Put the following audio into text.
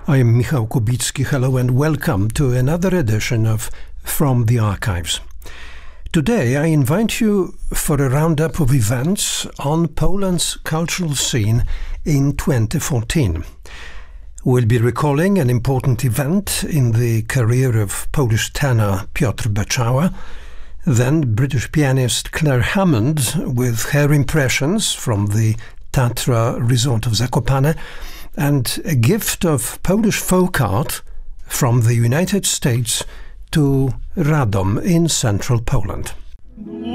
I am Michał Kubicki. Hello and welcome to another edition of From the Archives. Today I invite you for a roundup of events on Poland's cultural scene in 2014. We'll be recalling an important event in the career of Polish tenor Piotr Beczała, then British pianist Claire Hammond with her impressions from the Tatra resort of Zakopane, and a gift of Polish folk art from the United States to Radom in central Poland.